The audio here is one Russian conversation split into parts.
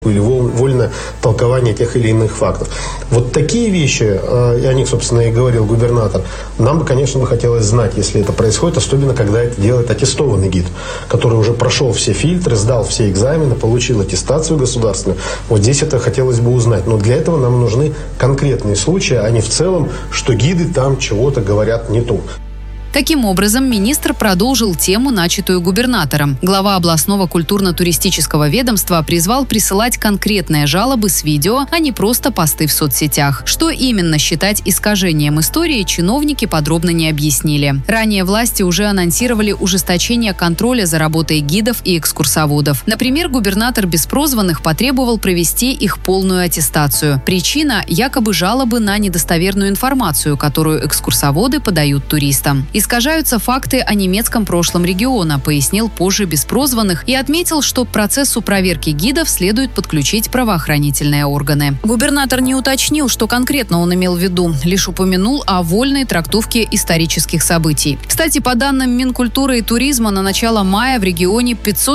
или вольное толкование тех или иных фактов. Вот такие вещи, и о них, собственно, и говорил губернатор, нам бы, конечно, хотелось знать, если это происходит, особенно когда это делает аттестованный гид, который уже прошел все фильтры, сдал все экзамены, получил аттестацию государственную. Вот здесь это хотелось бы узнать. Но для этого нам нужны конкретные случаи, а не в целом, что гиды там чего-то говорят не то. Таким образом, министр продолжил тему, начатую губернатором. Глава областного культурно-туристического ведомства призвал присылать конкретные жалобы с видео, а не просто посты в соцсетях. Что именно считать искажением истории, чиновники подробно не объяснили. Ранее власти уже анонсировали ужесточение контроля за работой гидов и экскурсоводов. Например, губернатор Беспрозванных потребовал провести их полную аттестацию. Причина – якобы жалобы на недостоверную информацию, которую экскурсоводы подают туристам. Искажаются факты о немецком прошлом региона, пояснил позже Беспрозванных и отметил, что к процессу проверки гидов следует подключить правоохранительные органы. Губернатор не уточнил, что конкретно он имел в виду, лишь упомянул о вольной трактовке исторических событий. Кстати, по данным Минкультуры и туризма, на начало мая в регионе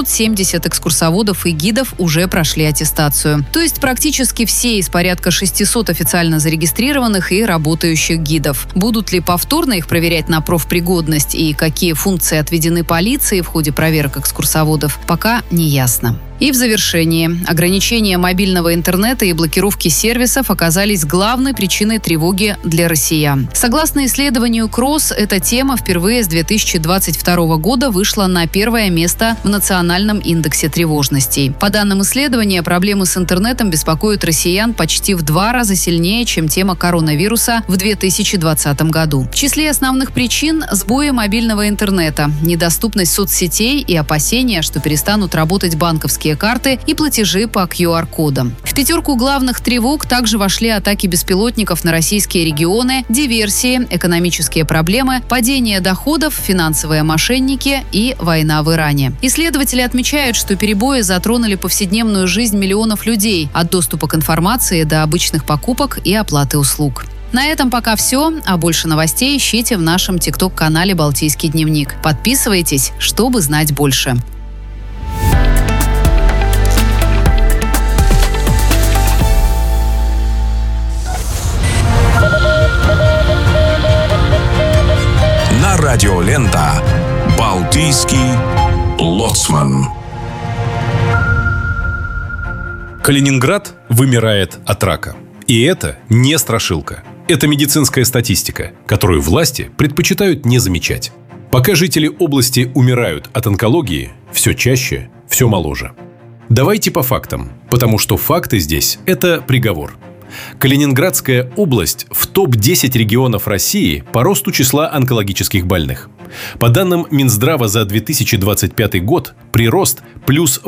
570 экскурсоводов и гидов уже прошли аттестацию. То есть практически все из порядка 600 официально зарегистрированных и работающих гидов. Будут ли повторно их проверять на профпригодность и какие функции отведены полиции в ходе проверок экскурсоводов, пока не ясно. И в завершении. Ограничения мобильного интернета и блокировки сервисов оказались главной причиной тревоги для россиян. Согласно исследованию КРОС, эта тема впервые с 2022 года вышла на первое место в национальном индексе тревожностей. По данным исследования, проблемы с интернетом беспокоят россиян почти в 2 раза сильнее, чем тема коронавируса в 2020 году. В числе основных причин – сбои мобильного интернета, недоступность соцсетей и опасения, что перестанут работать банковские карты и платежи по QR-кодам. В 5 главных тревог также вошли атаки беспилотников на российские регионы, диверсии, экономические проблемы, падение доходов, финансовые мошенники и война в Иране. Исследователи отмечают, что перебои затронули повседневную жизнь миллионов людей, от доступа к информации до обычных покупок и оплаты услуг. На этом пока все, а больше новостей ищите в нашем ТикТок-канале «Балтийский дневник». Подписывайтесь, чтобы знать больше. Радиолента «Балтийский лоцман». Калининград вымирает от рака. И это не страшилка. Это медицинская статистика, которую власти предпочитают не замечать. Пока жители области умирают от онкологии, все чаще, все моложе. Давайте по фактам, потому что факты здесь – это приговор. Калининградская область в топ-10 регионов России по росту числа онкологических больных. По данным Минздрава за 2025 год прирост плюс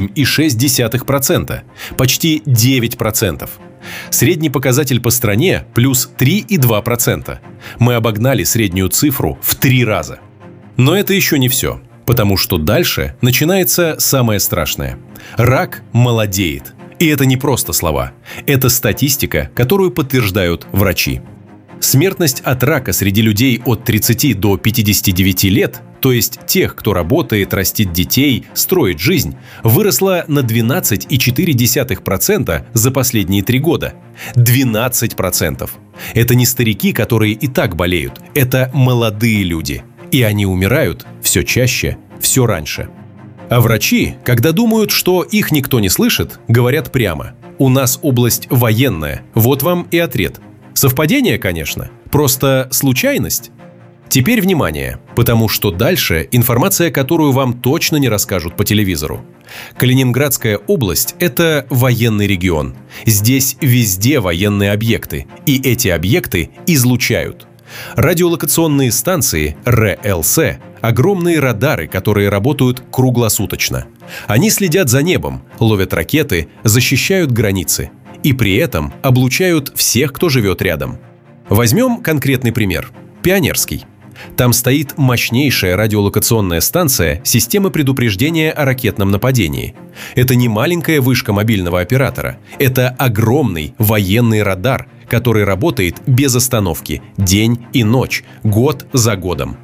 8,6%, почти 9%. Средний показатель по стране плюс 3,2%. Мы обогнали среднюю цифру в 3 раза. Но это еще не все, потому что дальше начинается самое страшное. Рак молодеет. И это не просто слова. Это статистика, которую подтверждают врачи. Смертность от рака среди людей от 30 до 59 лет, то есть тех, кто работает, растит детей, строит жизнь, выросла на 12,4% за последние 3 года. 12%. Это не старики, которые и так болеют. Это молодые люди. И они умирают все чаще, все раньше. А врачи, когда думают, что их никто не слышит, говорят прямо: у нас область военная, вот вам и ответ. Совпадение, конечно, просто случайность. Теперь внимание, потому что дальше информация, которую вам точно не расскажут по телевизору. Калининградская область – это военный регион. Здесь везде военные объекты, и эти объекты излучают. Радиолокационные станции РЛС – огромные радары, которые работают круглосуточно. Они следят за небом, ловят ракеты, защищают границы. И при этом облучают всех, кто живет рядом. Возьмем конкретный пример – Пионерский. Там стоит мощнейшая радиолокационная станция системы предупреждения о ракетном нападении. Это не маленькая вышка мобильного оператора. Это огромный военный радар, который работает без остановки, день и ночь, год за годом.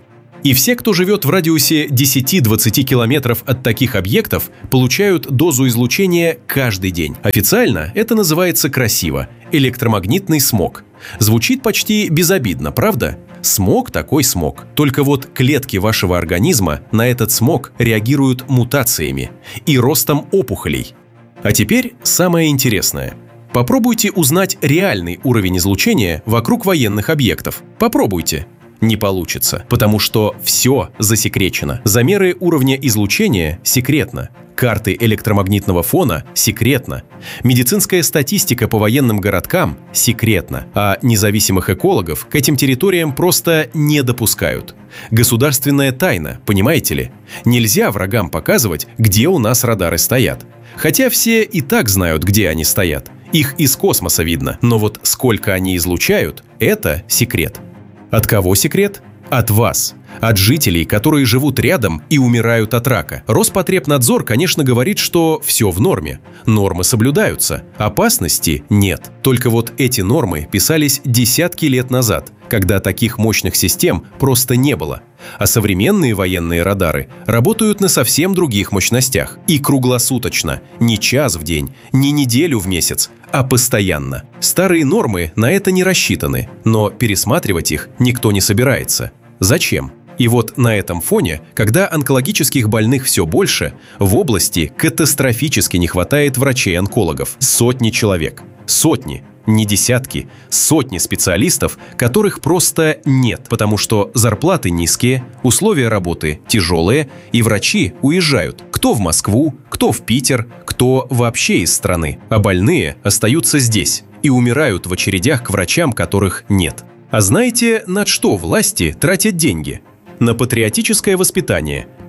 И все, кто живет в радиусе 10-20 километров от таких объектов, получают дозу излучения каждый день. Официально это называется красиво – электромагнитный смог. Звучит почти безобидно, правда? Смог такой смог. Только вот клетки вашего организма на этот смог реагируют мутациями и ростом опухолей. А теперь самое интересное. Попробуйте узнать реальный уровень излучения вокруг военных объектов. Попробуйте. Не получится, потому что все засекречено. Замеры уровня излучения секретно. Карты электромагнитного фона секретно. Медицинская статистика по военным городкам секретно. А независимых экологов к этим территориям просто не допускают. Государственная тайна, понимаете ли? Нельзя врагам показывать, где у нас радары стоят. Хотя все и так знают, где они стоят. Их из космоса видно. Но вот сколько они излучают – это секрет. От кого секрет? От вас. От жителей, которые живут рядом и умирают от рака. Роспотребнадзор, конечно, говорит, что все в норме. Нормы соблюдаются. Опасности нет. Только вот эти нормы писались десятки лет назад, когда таких мощных систем просто не было. А современные военные радары работают на совсем других мощностях. И круглосуточно. Не час в день, не неделю в месяц, а постоянно. Старые нормы на это не рассчитаны, но пересматривать их никто не собирается. Зачем? И вот на этом фоне, когда онкологических больных все больше, в области катастрофически не хватает врачей-онкологов. Сотни человек. Сотни. Не десятки. Сотни специалистов, которых просто нет, потому что зарплаты низкие, условия работы тяжелые, и врачи уезжают. Кто в Москву, кто в Питер, кто вообще из страны. А больные остаются здесь и умирают в очередях к врачам, которых нет. А знаете, на что власти тратят деньги? На патриотическое воспитание –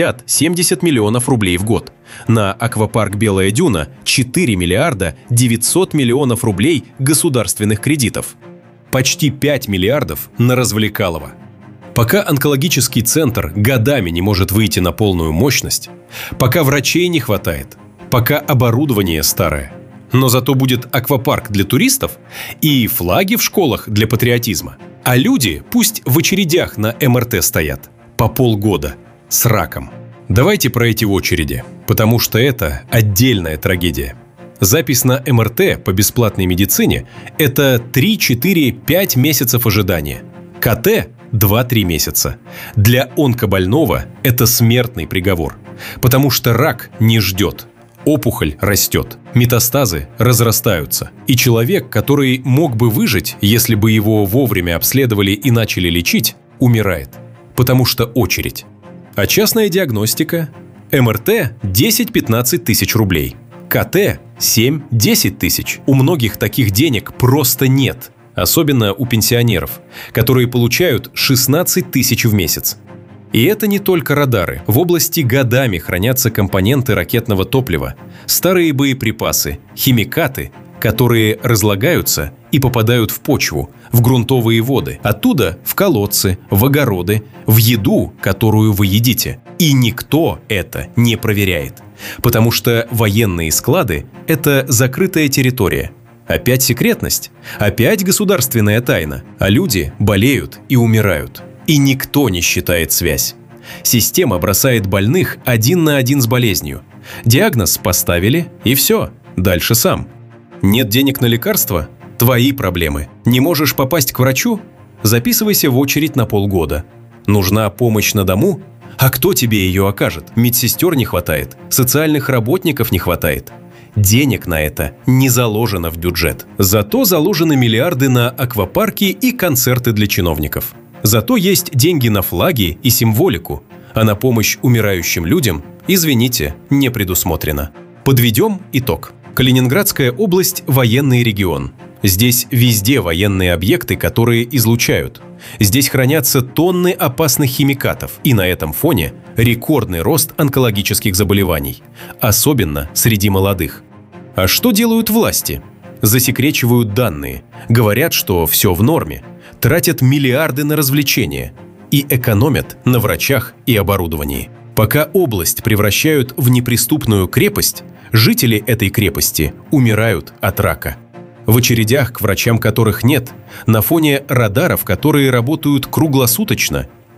50-70 миллионов рублей в год. На аквапарк «Белая дюна» – 4 миллиарда 900 миллионов рублей государственных кредитов. Почти 5 миллиардов на развлекалово. Пока онкологический центр годами не может выйти на полную мощность, пока врачей не хватает, пока оборудование старое, но зато будет аквапарк для туристов и флаги в школах для патриотизма. А люди пусть в очередях на МРТ стоят по полгода с раком. Давайте про эти очереди, потому что это отдельная трагедия. Запись на МРТ по бесплатной медицине – это 3, 4, 5 месяцев ожидания. КТ – 2-3 месяца. Для онкобольного это смертный приговор, потому что рак не ждет. Опухоль растет, метастазы разрастаются, и человек, который мог бы выжить, если бы его вовремя обследовали и начали лечить, умирает, потому что очередь. А частная диагностика? МРТ – 10-15 тысяч рублей, КТ – 7-10 тысяч. У многих таких денег просто нет, особенно у пенсионеров, которые получают 16 тысяч в месяц. И это не только радары. В области годами хранятся компоненты ракетного топлива, старые боеприпасы, химикаты, которые разлагаются и попадают в почву, в грунтовые воды, оттуда в колодцы, в огороды, в еду, которую вы едите. И никто это не проверяет, потому что военные склады – это закрытая территория. Опять секретность, опять государственная тайна, а люди болеют и умирают. И никто не считает связь. Система бросает больных один на один с болезнью. Диагноз поставили, и все, дальше сам. Нет денег на лекарства? Твои проблемы. Не можешь попасть к врачу? Записывайся в очередь на полгода. Нужна помощь на дому? А кто тебе ее окажет? Медсестер не хватает, социальных работников не хватает. Денег на это не заложено в бюджет. Зато заложены миллиарды на аквапарки и концерты для чиновников. Зато есть деньги на флаги и символику, а на помощь умирающим людям, извините, не предусмотрено. Подведем итог. Калининградская область – военный регион. Здесь везде военные объекты, которые излучают. Здесь хранятся тонны опасных химикатов, и на этом фоне рекордный рост онкологических заболеваний, особенно среди молодых. А что делают власти? Засекречивают данные, говорят, что все в норме, тратят миллиарды на развлечения и экономят на врачах и оборудовании. Пока область превращают в неприступную крепость, жители этой крепости умирают от рака. В очередях, к врачам которых нет, на фоне радаров, которые работают круглосуточно,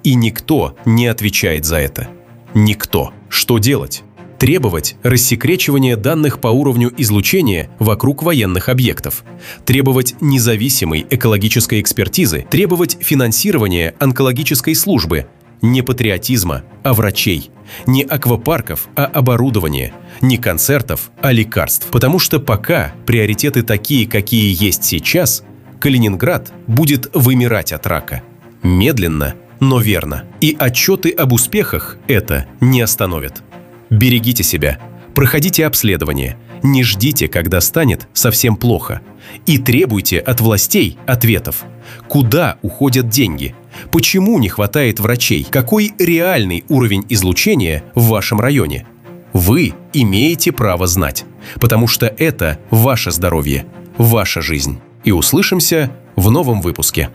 И никто не отвечает за это. Никто. Что делать? Требовать рассекречивания данных по уровню излучения вокруг военных объектов, требовать независимой экологической экспертизы, требовать финансирования онкологической службы, не патриотизма, а врачей, не аквапарков, а оборудования, не концертов, а лекарств. Потому что пока приоритеты такие, какие есть сейчас, Калининград будет вымирать от рака. Медленно, но верно. И отчеты об успехах это не остановят. Берегите себя, проходите обследование, не ждите, когда станет совсем плохо. И требуйте от властей ответов. Куда уходят деньги? Почему не хватает врачей? Какой реальный уровень излучения в вашем районе? Вы имеете право знать, потому что это ваше здоровье, ваша жизнь. И услышимся в новом выпуске.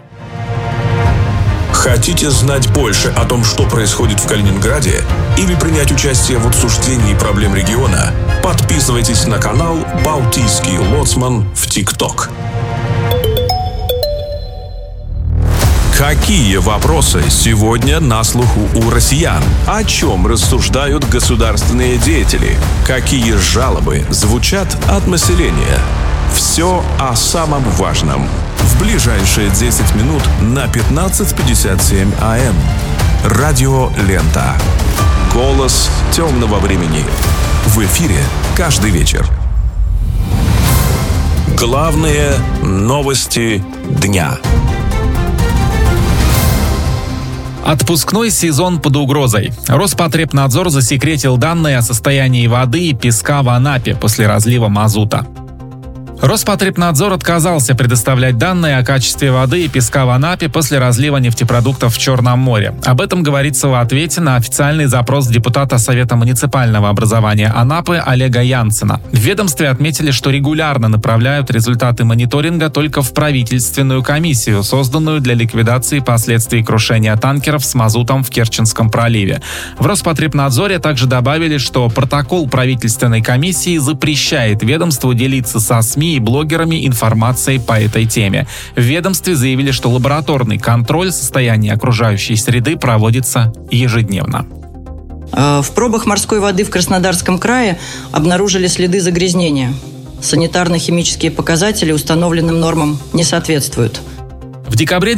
Хотите знать больше о том, что происходит в Калининграде, или принять участие в обсуждении проблем региона? Подписывайтесь на канал «Балтийский лоцман» в ТикТок. Какие вопросы сегодня на слуху у россиян? О чем рассуждают государственные деятели? Какие жалобы звучат от населения? Все о самом важном. В ближайшие 10 минут на 15:57 АМ. Радио Лента. Голос темного времени. В эфире каждый вечер. Главные новости дня. Отпускной сезон под угрозой. Роспотребнадзор засекретил данные о состоянии воды и песка в Анапе после разлива мазута. Роспотребнадзор отказался предоставлять данные о качестве воды и песка в Анапе после разлива нефтепродуктов в Черном море. Об этом говорится в ответе на официальный запрос депутата Совета муниципального образования Анапы Олега Янцена. В ведомстве отметили, что регулярно направляют результаты мониторинга только в правительственную комиссию, созданную для ликвидации последствий крушения танкеров с мазутом в Керченском проливе. В Роспотребнадзоре также добавили, что протокол правительственной комиссии запрещает ведомству делиться со СМИ и блогерами информацией по этой теме. В ведомстве заявили, что лабораторный контроль состояния окружающей среды проводится ежедневно. В пробах морской воды в Краснодарском крае обнаружили следы загрязнения. Санитарно-химические показатели установленным нормам не соответствуют. В декабре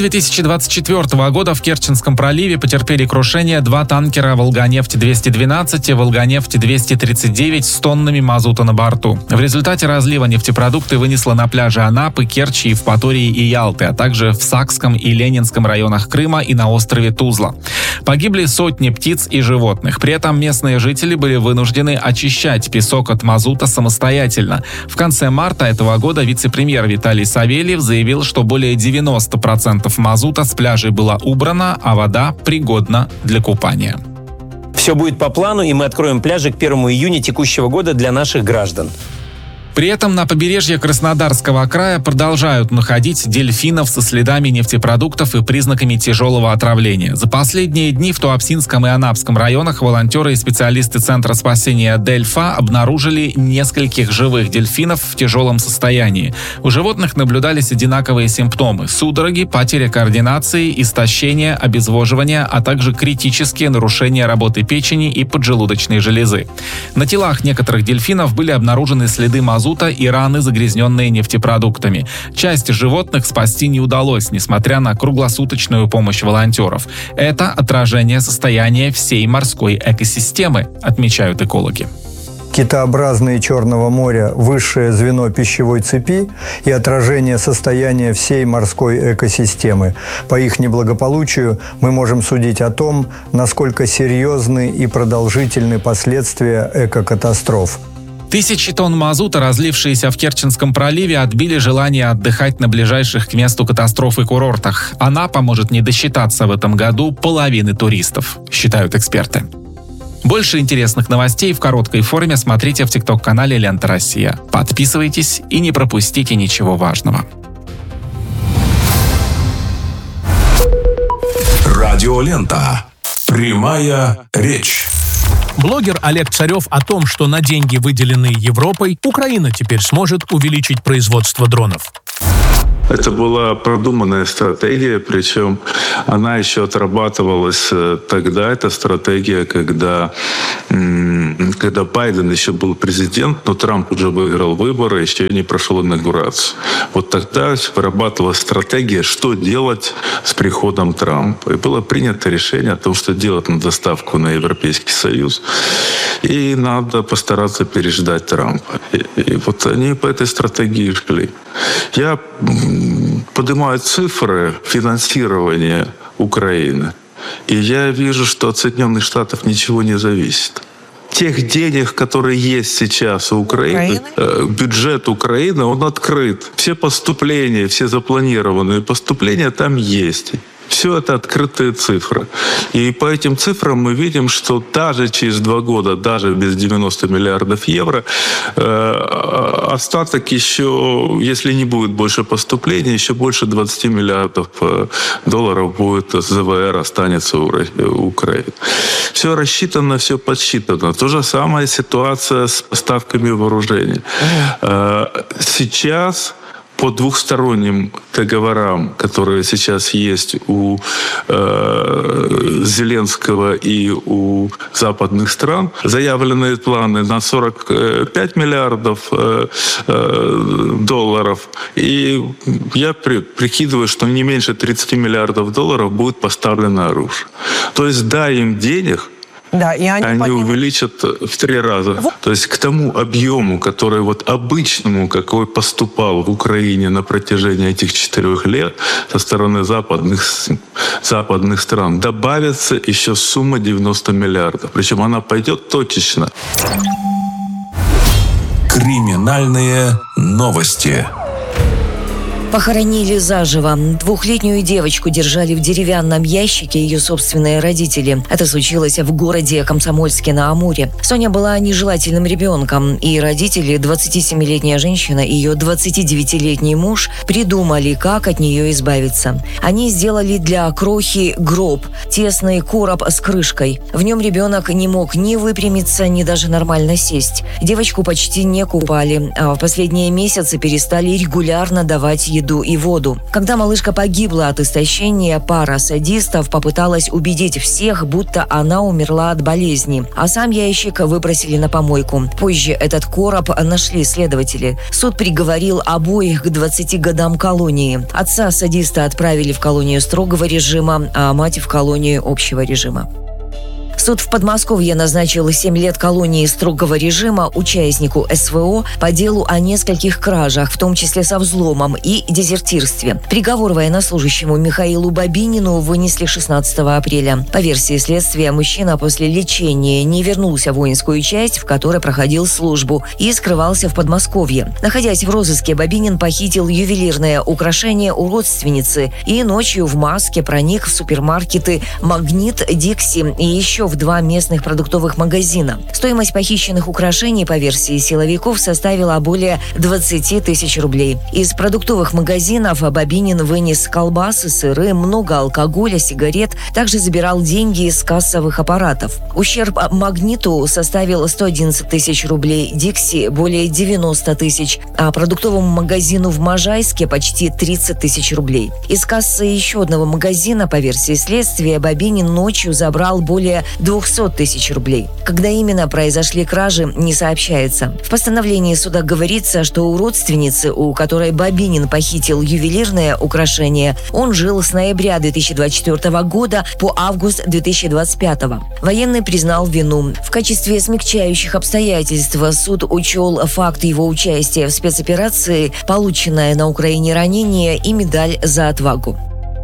2024 года в Керченском проливе потерпели крушение 2 танкера «Волганефть-212» и «Волганефть-239» с тоннами мазута на борту. В результате разлива нефтепродукты вынесло на пляжи Анапы, Керчи, Евпатории и Ялты, а также в Сакском и Ленинском районах Крыма и на острове Тузла. Погибли сотни птиц и животных. При этом местные жители были вынуждены очищать песок от мазута самостоятельно. В конце марта этого года вице-премьер Виталий Савельев заявил, что более 90% мазута с пляжей было убрано, а вода пригодна для купания. Все будет по плану, и мы откроем пляжи к 1 июня текущего года для наших граждан. При этом на побережье Краснодарского края продолжают находить дельфинов со следами нефтепродуктов и признаками тяжелого отравления. За последние дни в Туапсинском и Анапском районах волонтеры и специалисты Центра спасения «Дельфа» обнаружили нескольких живых дельфинов в тяжелом состоянии. У животных наблюдались одинаковые симптомы – судороги, потеря координации, истощение, обезвоживание, а также критические нарушения работы печени и поджелудочной железы. На телах некоторых дельфинов были обнаружены следы мазута и раны, загрязненные нефтепродуктами. Часть животных спасти не удалось, несмотря на круглосуточную помощь волонтеров. Это отражение состояния всей морской экосистемы, отмечают экологи. Китообразные Черного моря – высшее звено пищевой цепи и отражение состояния всей морской экосистемы. По их неблагополучию мы можем судить о том, насколько серьезны и продолжительны последствия экокатастроф. Тысячи тонн мазута, разлившиеся в Керченском проливе, отбили желание отдыхать на ближайших к месту катастрофы курортах. Анапа может не досчитаться в этом году половины туристов, считают эксперты. Больше интересных новостей в короткой форме смотрите в ТикТок-канале «Лента Россия». Подписывайтесь и не пропустите ничего важного. Радио Лента. Прямая речь. Блогер Олег Царев о том, что на деньги, выделенные Европой, Украина теперь сможет увеличить производство дронов. Это была продуманная стратегия, причем она еще отрабатывалась тогда. Это стратегия, когда Байден еще был президент, но Трамп уже выиграл выборы, еще не прошел инаугурацию. Вот тогда вырабатывалась стратегия, что делать с приходом Трампа. И было принято решение о том, что делать на доставку на Европейский Союз. И надо постараться переждать Трампа. И вот они по этой стратегии шли. Я поднимаю цифры финансирования Украины. И я вижу, что от Соединенных Штатов ничего не зависит. Тех денег, которые есть сейчас у Украины, бюджет Украины, он открыт. Все поступления, все запланированные поступления там есть. Все это открытые цифры. И по этим цифрам мы видим, что даже через 2 года, даже без 90 миллиардов евро, остаток еще, если не будет больше поступлений, еще больше 20 миллиардов долларов будет с ЗВР останется у Украины. Все рассчитано, все подсчитано. То же самая ситуация с поставками вооружений. Сейчас по двухсторонним договорам, которые сейчас есть у Зеленского и у западных стран, заявленные планы на 45 миллиардов долларов. И я прикидываю, что не меньше 30 миллиардов долларов будет поставлено оружие. То есть дай им денег, да, и они увеличат в 3 раза. То есть к тому объему, который вот обычному, какой поступал в Украине на протяжении этих 4 лет со стороны западных стран, добавится еще сумма 90 миллиардов. Причем она пойдет точечно. Криминальные новости. Похоронили заживо. 2-летнюю девочку держали в деревянном ящике ее собственные родители. Это случилось в городе Комсомольске-на-Амуре. Соня была нежелательным ребенком, и родители, 27-летняя женщина и ее 29-летний муж, придумали, как от нее избавиться. Они сделали для крохи гроб, тесный короб с крышкой. В нем ребенок не мог ни выпрямиться, ни даже нормально сесть. Девочку почти не купали, а в последние месяцы перестали регулярно давать еду и воду. Когда малышка погибла от истощения, пара садистов попыталась убедить всех, будто она умерла от болезни, а сам ящик выбросили на помойку. Позже этот короб нашли следователи. Суд приговорил обоих к 20 годам колонии. Отца садиста отправили в колонию строгого режима, а мать в колонию общего режима. Суд в Подмосковье назначил 7 лет колонии строгого режима участнику СВО по делу о нескольких кражах, в том числе со взломом и дезертирстве. Приговор военнослужащему Михаилу Бабинину вынесли 16 апреля. По версии следствия, мужчина после лечения не вернулся в воинскую часть, в которой проходил службу, и скрывался в Подмосковье. Находясь в розыске, Бабинин похитил ювелирное украшение у родственницы и ночью в маске проник в супермаркеты «Магнит», «Дикси» и еще в 2 местных продуктовых магазина. Стоимость похищенных украшений, по версии силовиков, составила более 20 тысяч рублей. Из продуктовых магазинов Бабинин вынес колбасы, сыры, много алкоголя, сигарет, также забирал деньги из кассовых аппаратов. Ущерб «Магниту» составил 111 тысяч рублей, «Дикси» – более 90 тысяч, а продуктовому магазину в Можайске почти 30 тысяч рублей. Из кассы еще одного магазина, по версии следствия, Бабинин ночью забрал более 200 тысяч рублей. Когда именно произошли кражи, не сообщается. В постановлении суда говорится, что у родственницы, у которой Бабинин похитил ювелирное украшение, он жил с ноября 2024 года по август 2025. Военный признал вину. В качестве смягчающих обстоятельств суд учел факт его участия в спецоперации, полученное на Украине ранение и медаль за отвагу.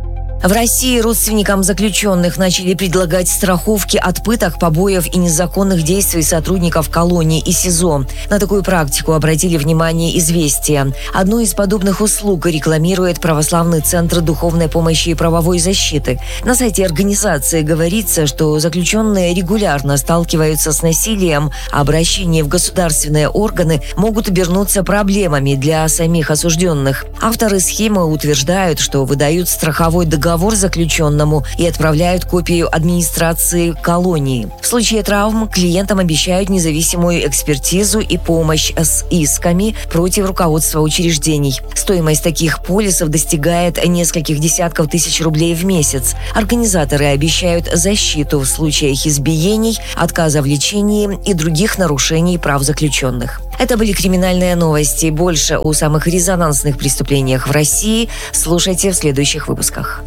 В России родственникам заключенных начали предлагать страховки от пыток, побоев и незаконных действий сотрудников колонии и СИЗО. На такую практику обратили внимание «Известия». Одну из подобных услуг рекламирует Православный центр духовной помощи и правовой защиты. На сайте организации говорится, что заключенные регулярно сталкиваются с насилием, а обращения в государственные органы могут обернуться проблемами для самих осужденных. Авторы схемы утверждают, что выдают страховой договор приговор заключенному и отправляют копию администрации колонии. В случае травм клиентам обещают независимую экспертизу и помощь с исками против руководства учреждений. Стоимость таких полисов достигает нескольких десятков тысяч рублей в месяц. Организаторы обещают защиту в случаях избиений, отказа в лечении и других нарушений прав заключенных. Это были криминальные новости. Больше о самых резонансных преступлениях в России слушайте в следующих выпусках.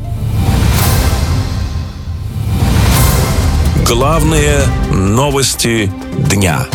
Главные новости дня.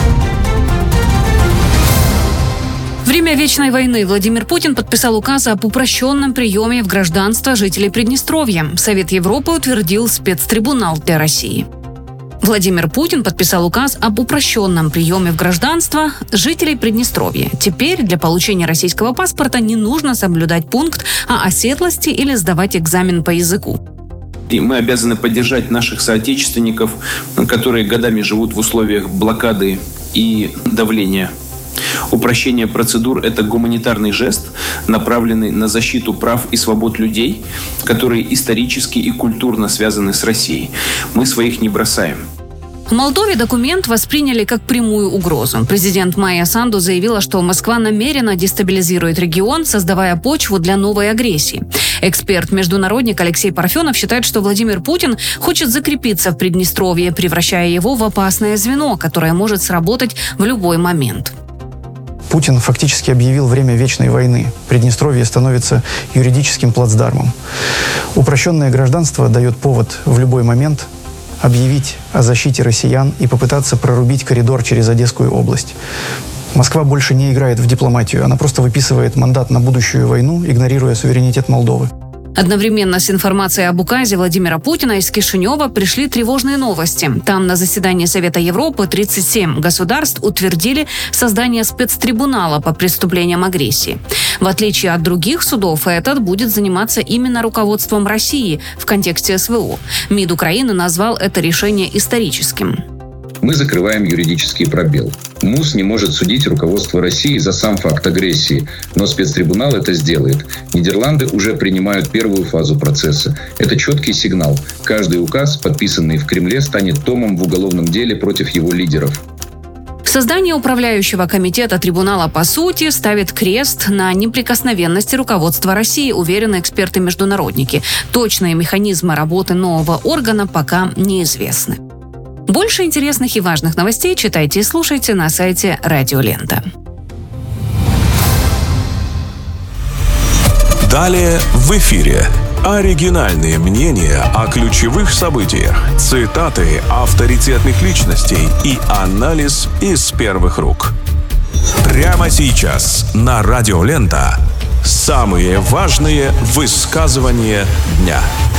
Время Вечной войны Владимир Путин подписал указ об упрощенном приеме в гражданство жителей Приднестровья. Совет Европы утвердил спецтрибунал для России. Владимир Путин подписал указ об упрощенном приеме в гражданство жителей Приднестровья. Теперь для получения российского паспорта не нужно соблюдать пункт о оседлости или сдавать экзамен по языку. И мы обязаны поддержать наших соотечественников, которые годами живут в условиях блокады и давления. Упрощение процедур – это гуманитарный жест, направленный на защиту прав и свобод людей, которые исторически и культурно связаны с Россией. Мы своих не бросаем. В Молдове документ восприняли как прямую угрозу. Президент Майя Санду заявила, что Москва намеренно дестабилизирует регион, создавая почву для новой агрессии. Эксперт-международник Алексей Парфенов считает, что Владимир Путин хочет закрепиться в Приднестровье, превращая его в опасное звено, которое может сработать в любой момент. Путин фактически объявил время Вечной войны. Приднестровье становится юридическим плацдармом. Упрощенное гражданство дает повод в любой момент объявить о защите россиян и попытаться прорубить коридор через Одесскую область. Москва больше не играет в дипломатию, она просто выписывает мандат на будущую войну, игнорируя суверенитет Молдовы. Одновременно с информацией об указе Владимира Путина из Кишинева пришли тревожные новости. Там на заседании Совета Европы 37 государств утвердили создание спецтрибунала по преступлениям агрессии. В отличие от других судов, этот будет заниматься именно руководством России в контексте СВО. МИД Украины назвал это решение историческим. Мы закрываем юридический пробел. МУС не может судить руководство России за сам факт агрессии, но спецтрибунал это сделает. Нидерланды уже принимают первую фазу процесса. Это четкий сигнал. Каждый указ, подписанный в Кремле, станет томом в уголовном деле против его лидеров. Создание управляющего комитета трибунала по сути ставит крест на неприкосновенности руководства России, уверены эксперты-международники. Точные механизмы работы нового органа пока неизвестны. Больше интересных и важных новостей читайте и слушайте на сайте Радио Лента. Далее в эфире оригинальные мнения о ключевых событиях, цитаты авторитетных личностей и анализ из первых рук. Прямо сейчас на Радио Лента самые важные высказывания дня.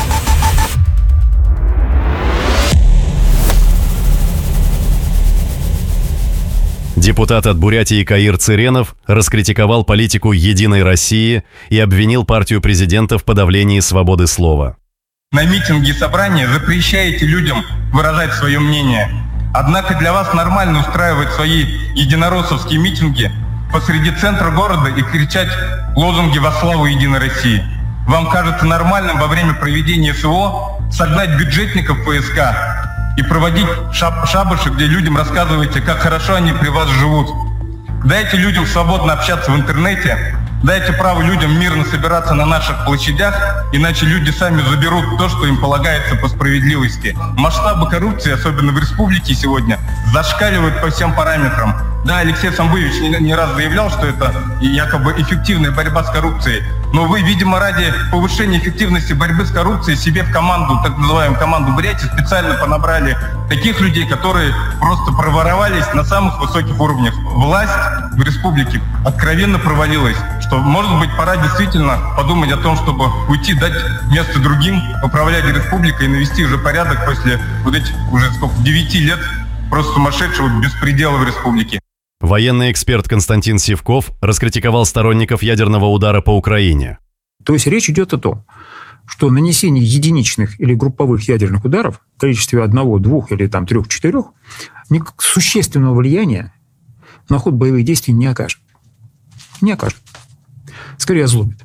Депутат от Бурятии Каир Цыренов раскритиковал политику «Единой России» и обвинил партию президента в подавлении свободы слова. На митинги и собрания запрещаете людям выражать свое мнение. Однако для вас нормально устраивать свои единороссовские митинги посреди центра города и кричать лозунги во славу «Единой России». Вам кажется нормальным во время проведения СВО согнать бюджетников ФСК и проводить шабаши, где людям рассказываете, как хорошо они при вас живут. Дайте людям свободно общаться в интернете, дайте право людям мирно собираться на наших площадях, иначе люди сами заберут то, что им полагается по справедливости. Масштабы коррупции, особенно в республике сегодня, зашкаливают по всем параметрам. Да, Алексей Самбуевич не раз заявлял, что это якобы эффективная борьба с коррупцией. Но вы, видимо, ради повышения эффективности борьбы с коррупцией себе в команду, так называемую команду Бурятии, специально понабрали таких людей, которые просто проворовались на самых высоких уровнях. Власть в республике откровенно провалилась, что, может быть, пора действительно подумать о том, чтобы уйти, дать место другим, управлять республикой и навести уже порядок после вот этих уже 9 лет просто сумасшедшего беспредела в республике. Военный эксперт Константин Сивков раскритиковал сторонников ядерного удара по Украине. То есть речь идет о том, что нанесение единичных или групповых ядерных ударов в количестве 1, 2 или 3, 4 существенного влияния на ход боевых действий не окажет. Не окажет. Скорее озлобит.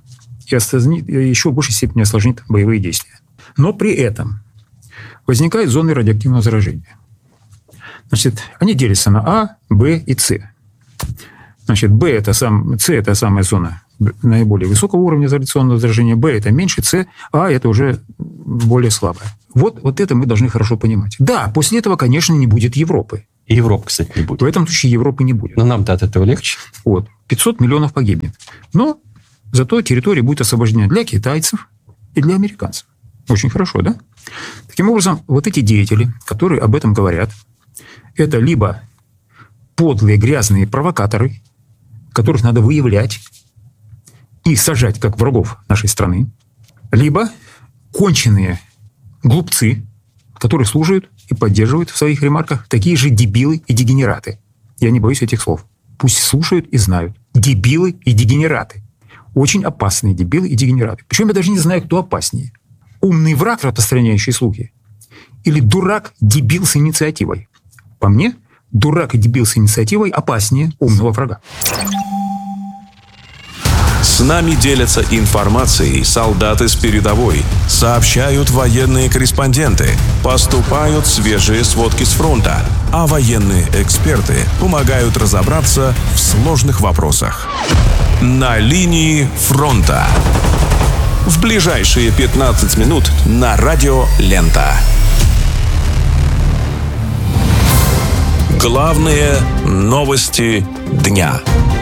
и еще в большей степени осложнит боевые действия. Но при этом возникают зоны радиоактивного заражения. Значит, они делятся на А, Б и С. Значит, С – это самая зона наиболее высокого уровня радиационного заражения, Б – это меньше, С, А – это уже более слабое. Вот это мы должны хорошо понимать. Да, после этого, конечно, не будет Европы. И Европы, кстати, не будет. В этом случае Европы не будет. Но нам-то от этого легче. 500 миллионов погибнет. Но зато территория будет освобождена для китайцев и для американцев. Очень хорошо, да? Таким образом, вот эти деятели, которые об этом говорят, это либо подлые грязные провокаторы, которых надо выявлять и сажать как врагов нашей страны, либо конченые глупцы, которые слушают и поддерживают в своих ремарках такие же дебилы и дегенераты. Я не боюсь этих слов. Пусть слушают и знают. Дебилы и дегенераты. Очень опасные дебилы и дегенераты. Причем я даже не знаю, кто опаснее. Умный враг, распространяющий слухи, или дурак-дебил с инициативой. По мне, дурак и дебил с инициативой опаснее умного врага. С нами делятся информацией солдаты с передовой, сообщают военные корреспонденты, поступают свежие сводки с фронта, а военные эксперты помогают разобраться в сложных вопросах. На линии фронта. В ближайшие 15 минут на радио «Лента». Главные новости дня.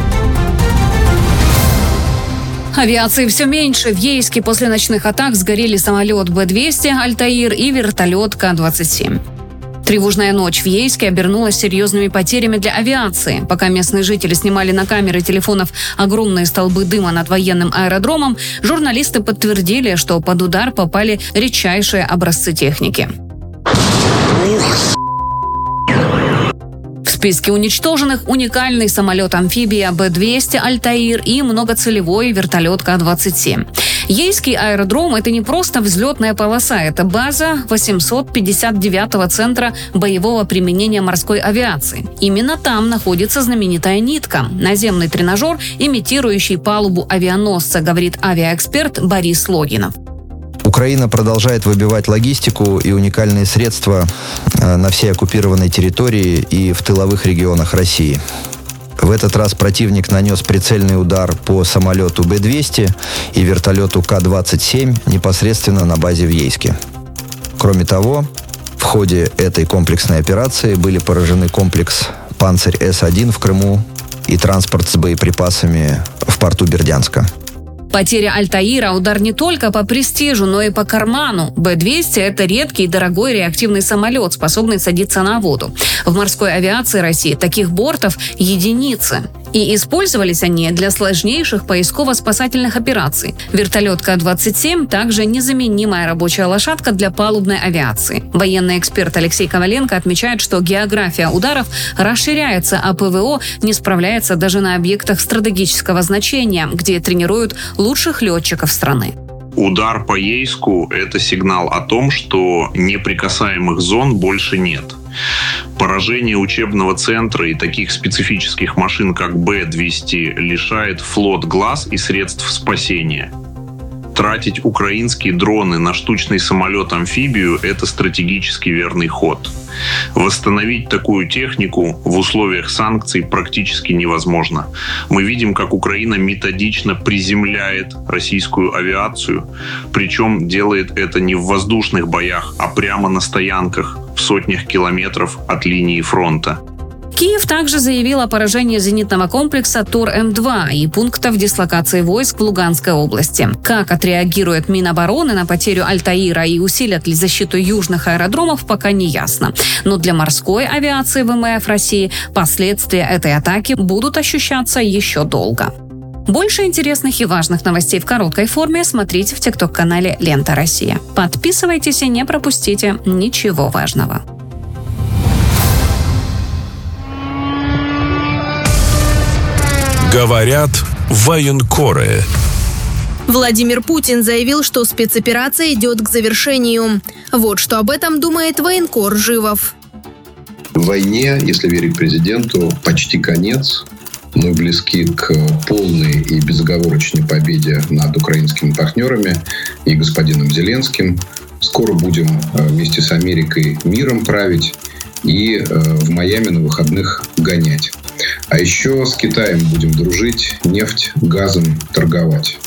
Авиации все меньше. В Ейске после ночных атак сгорели самолет Б-200 «Альтаир» и вертолет К-27. Тревожная ночь в Ейске обернулась серьезными потерями для авиации. Пока местные жители снимали на камеры телефонов огромные столбы дыма над военным аэродромом, журналисты подтвердили, что под удар попали редчайшие образцы техники. В списке уничтоженных уникальный самолет-амфибия Б-200 «Альтаир» и многоцелевой вертолет К-27. Ейский аэродром – это не просто взлетная полоса, это база 859-го центра боевого применения морской авиации. Именно там находится знаменитая «Нитка» – наземный тренажер, имитирующий палубу авианосца, говорит авиаэксперт Борис Логинов. Украина продолжает выбивать логистику и уникальные средства на всей оккупированной территории и в тыловых регионах России. В этот раз противник нанес прицельный удар по самолету Б-200 и вертолету К-27 непосредственно на базе в Ейске. Кроме того, в ходе этой комплексной операции были поражены комплекс «Панцирь-С-1» в Крыму и транспорт с боеприпасами в порту Бердянска. Потеря «Альтаира» – удар не только по престижу, но и по карману. Б-200 – это редкий и дорогой реактивный самолет, способный садиться на воду. В морской авиации России таких бортов единицы. И использовались они для сложнейших поисково-спасательных операций. Вертолет К-27 – также незаменимая рабочая лошадка для палубной авиации. Военный эксперт Алексей Коваленко отмечает, что география ударов расширяется, а ПВО не справляется даже на объектах стратегического значения, где тренируют лучших летчиков страны. Удар по Ейску – это сигнал о том, что неприкасаемых зон больше нет. Поражение учебного центра и таких специфических машин, как Б-200, лишает флот глаз и средств спасения. Тратить украинские дроны на штучный самолет-амфибию – это стратегически верный ход. Восстановить такую технику в условиях санкций практически невозможно. Мы видим, как Украина методично приземляет российскую авиацию, причем делает это не в воздушных боях, а прямо на стоянках в сотнях километров от линии фронта. Киев также заявил о поражении зенитного комплекса Тур-М2 и пунктов дислокации войск в Луганской области. Как отреагирует Минобороны на потерю «Альтаира» и усилят ли защиту южных аэродромов, пока не ясно. Но для морской авиации ВМФ России последствия этой атаки будут ощущаться еще долго. Больше интересных и важных новостей в короткой форме смотрите в ТикТок-канале «Лента Россия». Подписывайтесь и не пропустите ничего важного. Говорят военкоры. Владимир Путин заявил, что спецоперация идет к завершению. Вот что об этом думает военкор Живов. В войне, если верить президенту, почти конец. Мы близки к полной и безоговорочной безоговорочной победе над украинскими партнерами и господином Зеленским. Скоро будем вместе с Америкой миром править и в Майами на выходных гонять. А еще с Китаем будем дружить, нефть, газом торговать.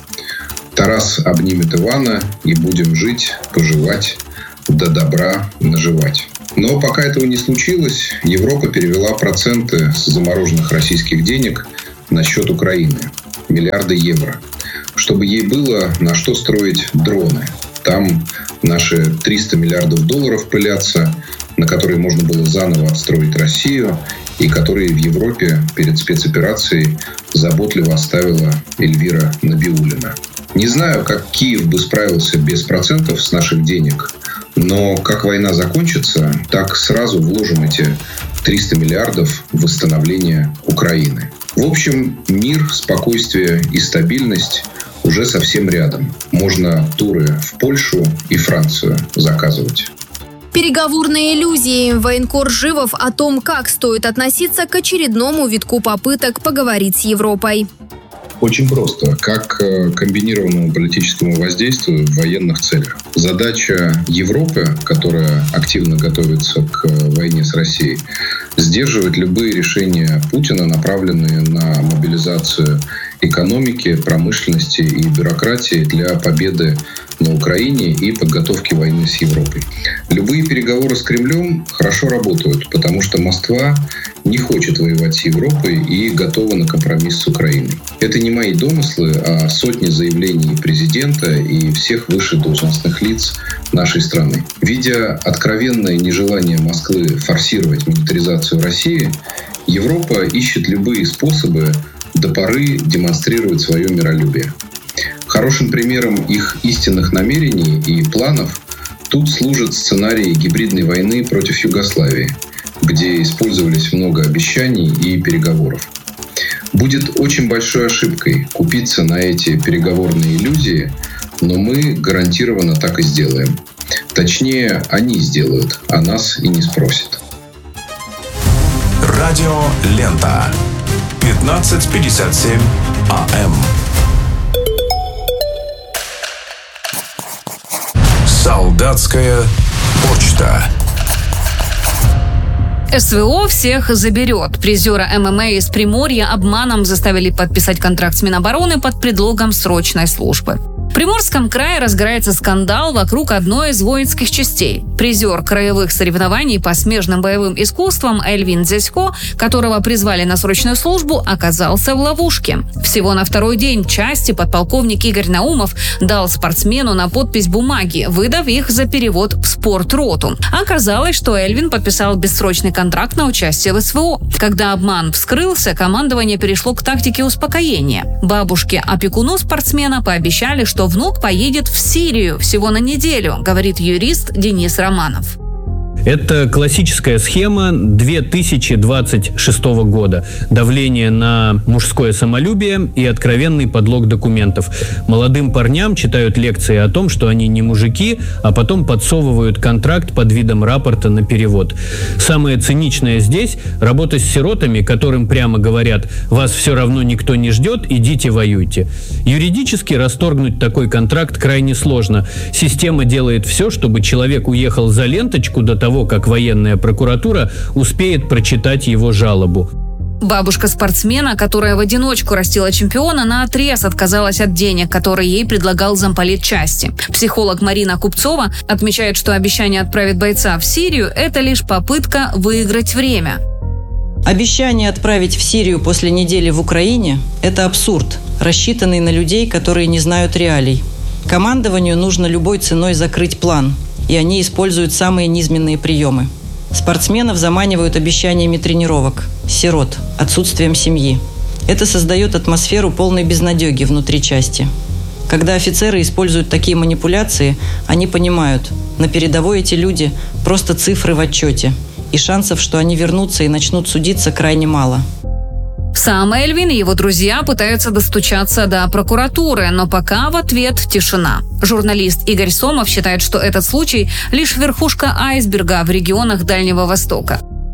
Тарас обнимет Ивана, и будем жить, поживать, до добра наживать. Но пока этого не случилось, Европа перевела проценты с замороженных российских денег на счет Украины – миллиарды евро, чтобы ей было на что строить дроны. Там наши 300 миллиардов долларов пылятся, на которые можно было заново отстроить Россию, и которые в Европе перед спецоперацией заботливо оставила Эльвира Набиуллина. Не знаю, как Киев бы справился без процентов с наших денег, но как война закончится, так сразу вложим эти 300 миллиардов в восстановление Украины. В общем, мир, спокойствие и стабильность уже совсем рядом. Можно туры в Польшу и Францию заказывать. Переговорные иллюзии. Военкор Живов о том, как стоит относиться к очередному витку попыток поговорить с Европой. Очень просто. Как к комбинированному политическому воздействию в военных целях. Задача Европы, которая активно готовится к войне с Россией, сдерживать любые решения Путина, направленные на мобилизацию экономики, промышленности и бюрократии для победы на Украине и подготовки войны с Европой. Любые переговоры с Кремлем хорошо работают, потому что Москва не хочет воевать с Европой и готова на компромисс с Украиной. Это не мои домыслы, а сотни заявлений президента и всех высших должностных лиц нашей страны. Видя откровенное нежелание Москвы форсировать милитаризацию России, Европа ищет любые способы до поры демонстрировать свое миролюбие. Хорошим примером их истинных намерений и планов тут служит сценарий гибридной войны против Югославии, где использовались много обещаний и переговоров. Будет очень большой ошибкой купиться на эти переговорные иллюзии, но мы гарантированно так и сделаем. Точнее, они сделают, а нас и не спросят. Радио Лента. 15:57 АМ. Солдатская почта. СВО всех заберет. Призера ММА из Приморья обманом заставили подписать контракт с Минобороны под предлогом срочной службы. В Приморском крае разгорается скандал вокруг одной из воинских частей. Призер краевых соревнований по смежным боевым искусствам Эльвин Дзесько, которого призвали на срочную службу, оказался в ловушке. Всего на второй день части подполковник Игорь Наумов дал спортсмену на подпись бумаги, выдав их за перевод в спортроту. Оказалось, что Эльвин подписал бессрочный контракт на участие в СВО. Когда обман вскрылся, командование перешло к тактике успокоения. Бабушке-опекуну спортсмена пообещали, что внук поедет в Сирию всего на неделю, говорит юрист Денис Романов. Это классическая схема 2026 года. Давление на мужское самолюбие и откровенный подлог документов. Молодым парням читают лекции о том, что они не мужики, а потом подсовывают контракт под видом рапорта на перевод. Самое циничное здесь – работа с сиротами, которым прямо говорят: «Вас все равно никто не ждет, идите воюйте». Юридически расторгнуть такой контракт крайне сложно. Система делает все, чтобы человек уехал за ленточку до того, как военная прокуратура успеет прочитать его жалобу. Бабушка спортсмена, которая в одиночку растила чемпиона, наотрез отказалась от денег, которые ей предлагал замполит части. Психолог Марина Купцова отмечает, что обещание отправить бойца в Сирию – это лишь попытка выиграть время. Обещание отправить в Сирию после недели в Украине – это абсурд, рассчитанный на людей, которые не знают реалий. Командованию нужно любой ценой закрыть план, и они используют самые низменные приемы. Спортсменов заманивают обещаниями тренировок, сирот, отсутствием семьи. Это создает атмосферу полной безнадеги внутри части. Когда офицеры используют такие манипуляции, они понимают, на передовой эти люди – просто цифры в отчете, и шансов, что они вернутся и начнут судиться, крайне мало. Сам Эльвин и его друзья пытаются достучаться до прокуратуры, но пока в ответ тишина. Журналист Игорь Сомов считает, что этот случай – лишь верхушка айсберга в регионах Дальнего Востока.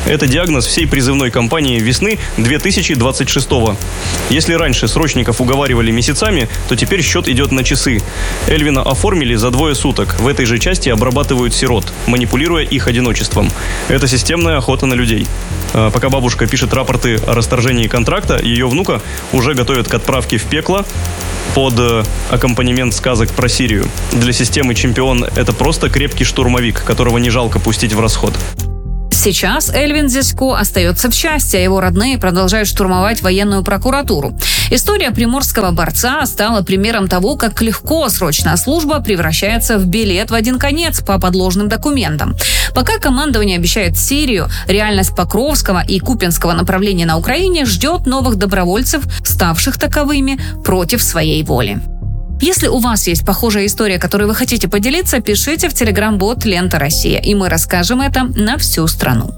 Это диагноз всей призывной кампании весны 2026-го. Если раньше срочников уговаривали месяцами, то теперь счет идет на часы. Эльвина оформили за 2 суток. В этой же части обрабатывают сирот, манипулируя их одиночеством. Это системная охота на людей. Пока бабушка пишет рапорты о расторжении контракта, ее внука уже готовят к отправке в пекло под аккомпанемент сказок про Сирию. Для системы «Чемпион» это просто крепкий штурмовик, которого не жалко пустить в расход. Сейчас Эльвин Зисько остается в части, а его родные продолжают штурмовать военную прокуратуру. История приморского борца стала примером того, как легко срочная служба превращается в билет в один конец по подложным документам. Пока командование обещает Сирию, реальность Покровского и Купянского направления на Украине ждет новых добровольцев, ставших таковыми против своей воли. Если у вас есть похожая история, которой вы хотите поделиться, пишите в телеграм-бот «Лента Россия», и мы расскажем это на всю страну.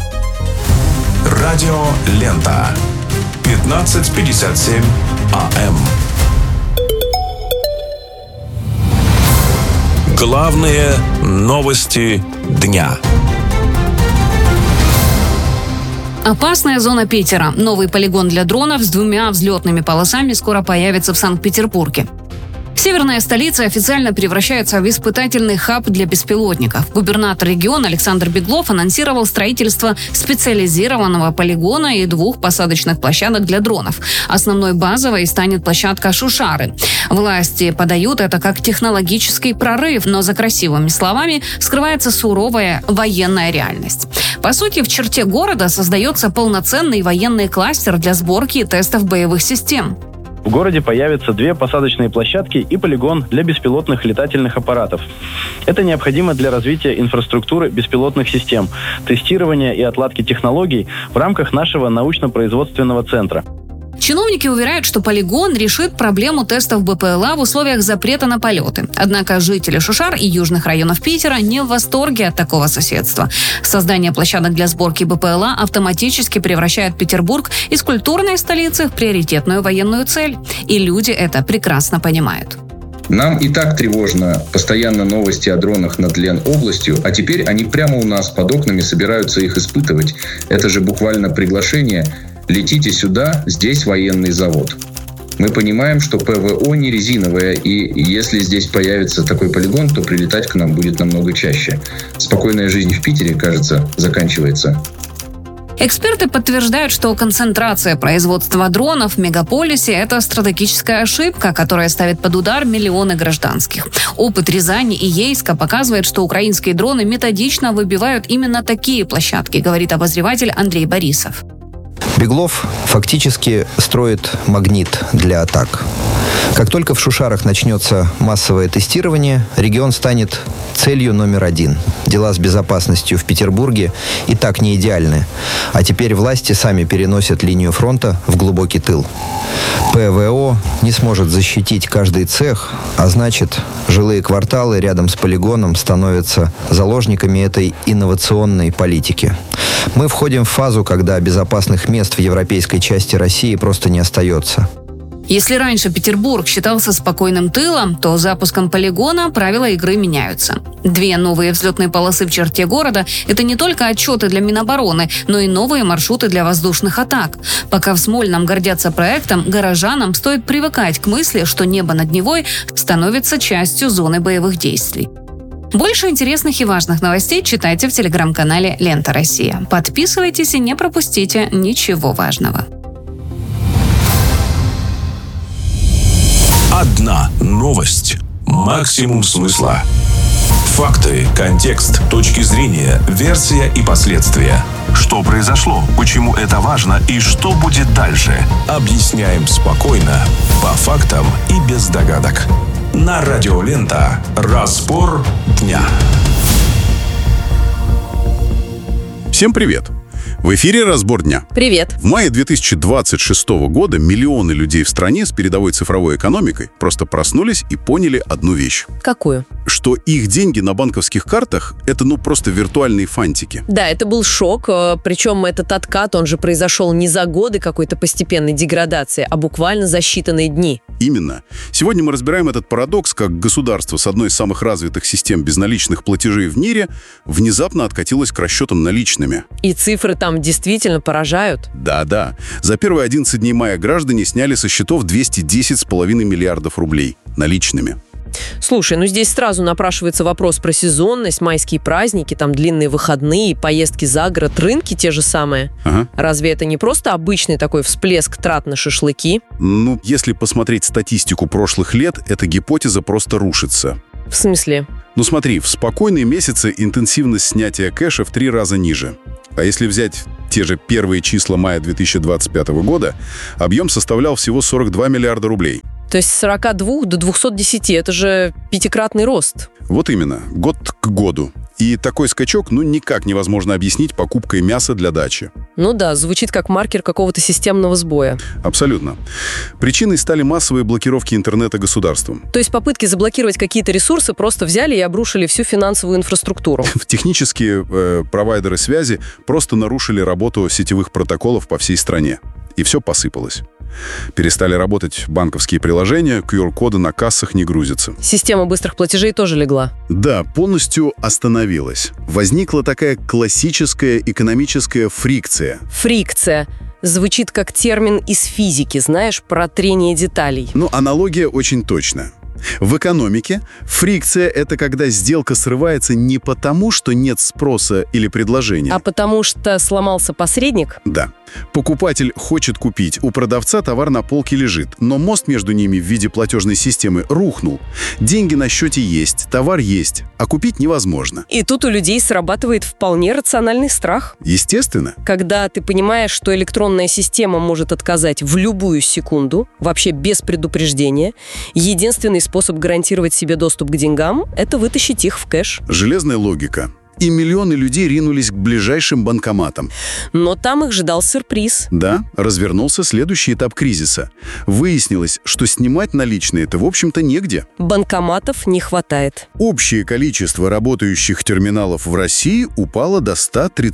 Радио «Лента». 15:57 АМ. Главные новости дня. Опасная зона Питера. Новый полигон для дронов с 2 взлетными полосами скоро появится в Санкт-Петербурге. Северная столица официально превращается в испытательный хаб для беспилотников. Губернатор региона Александр Беглов анонсировал строительство специализированного полигона и 2 посадочных площадок для дронов. Основной базовой станет площадка Шушары. Власти подают это как технологический прорыв, но за красивыми словами скрывается суровая военная реальность. По сути, в черте города создается полноценный военный кластер для сборки и тестов боевых систем. В городе появятся 2 посадочные площадки и полигон для беспилотных летательных аппаратов. Это необходимо для развития инфраструктуры беспилотных систем, тестирования и отладки технологий в рамках нашего научно-производственного центра. Чиновники уверяют, что полигон решит проблему тестов БПЛА в условиях запрета на полеты. Однако жители Шушар и южных районов Питера не в восторге от такого соседства. Создание площадок для сборки БПЛА автоматически превращает Петербург из культурной столицы в приоритетную военную цель. И люди это прекрасно понимают. Нам и так тревожно постоянно новости о дронах над Ленобластью, а теперь они прямо у нас под окнами собираются их испытывать. Это же буквально приглашение: летите сюда, здесь военный завод. Мы понимаем, что ПВО не резиновое, и если здесь появится такой полигон, то прилетать к нам будет намного чаще. Спокойная жизнь в Питере, кажется, заканчивается. Эксперты подтверждают, что концентрация производства дронов в мегаполисе – это стратегическая ошибка, которая ставит под удар миллионы гражданских. Опыт Рязани и Ейска показывает, что украинские дроны методично выбивают именно такие площадки, говорит обозреватель Андрей Борисов. Беглов фактически строит магнит для атак. Как только в Шушарах начнется массовое тестирование, регион станет целью номер 1. Дела с безопасностью в Петербурге и так не идеальны. А теперь власти сами переносят линию фронта в глубокий тыл. ПВО не сможет защитить каждый цех, а значит, жилые кварталы рядом с полигоном становятся заложниками этой инновационной политики. Мы входим в фазу, когда безопасных мест в европейской части России просто не остается. Если раньше Петербург считался спокойным тылом, то запуском полигона правила игры меняются. 2 новые взлетные полосы в черте города – это не только отчеты для Минобороны, но и новые маршруты для воздушных атак. Пока в Смольном гордятся проектом, горожанам стоит привыкать к мысли, что небо над Невой становится частью зоны боевых действий. Больше интересных и важных новостей читайте в телеграм-канале «Лента Россия». Подписывайтесь и не пропустите ничего важного. Одна новость. Максимум смысла. Факты, контекст, точки зрения, версия и последствия. Что произошло, почему это важно и что будет дальше. Объясняем спокойно, по фактам и без догадок. На радио «Лента». Разбор дня. Всем привет! В эфире «Разбор дня». Привет! В мае 2026 года миллионы людей в стране с передовой цифровой экономикой просто проснулись и поняли одну вещь. Какую? Что их деньги на банковских картах – это просто виртуальные фантики. Да, это был шок. Причем этот откат, он же произошел не за годы какой-то постепенной деградации, а буквально за считанные дни. Именно. Сегодня мы разбираем этот парадокс, как государство с одной из самых развитых систем безналичных платежей в мире внезапно откатилось к расчетам наличными. И цифры там действительно поражают. Да. За первые 11 дней мая граждане сняли со счетов 210,5 миллиардов рублей наличными. Слушай, ну здесь сразу напрашивается вопрос про сезонность, майские праздники, там длинные выходные, поездки за город, рынки те же самые. Ага. Разве это не просто обычный такой всплеск трат на шашлыки? Ну, если посмотреть статистику прошлых лет, эта гипотеза просто рушится. В смысле? Ну смотри, в спокойные месяцы интенсивность снятия кэша в 3 раза ниже. А если взять те же первые числа мая 2025 года, объем составлял всего 42 миллиарда рублей. То есть с 42 до 210 – это же 5-кратный рост. Вот именно, год к году. И такой скачок, никак невозможно объяснить покупкой мяса для дачи. Ну да, звучит как маркер какого-то системного сбоя. Абсолютно. Причиной стали массовые блокировки интернета государством. То есть попытки заблокировать какие-то ресурсы просто взяли и обрушили всю финансовую инфраструктуру. Технические провайдеры связи просто нарушили работу сетевых протоколов по всей стране. И все посыпалось. Перестали работать банковские приложения, QR-коды на кассах не грузятся. Система быстрых платежей тоже легла. Да, полностью остановилась. Возникла такая классическая экономическая фрикция. Фрикция. Звучит как термин из физики, знаешь, про трение деталей. Аналогия очень точная. В экономике фрикция – это когда сделка срывается не потому, что нет спроса или предложения. А потому что сломался посредник? Да. Покупатель хочет купить, у продавца товар на полке лежит, но мост между ними в виде платежной системы рухнул. Деньги на счете есть, товар есть, а купить невозможно. И тут у людей срабатывает вполне рациональный страх. Естественно. Когда ты понимаешь, что электронная система может отказать в любую секунду, вообще без предупреждения, единственный способ гарантировать себе доступ к деньгам – это вытащить их в кэш. Железная логика. И миллионы людей ринулись к ближайшим банкоматам. Но там их ждал сюрприз. Да, развернулся следующий этап кризиса. Выяснилось, что снимать наличные-то, в общем-то, негде. Банкоматов не хватает. Общее количество работающих терминалов в России упало до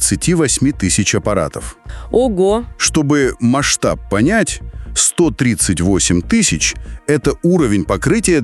138 тысяч аппаратов. Ого! Чтобы масштаб понять, 138 тысяч – это уровень покрытия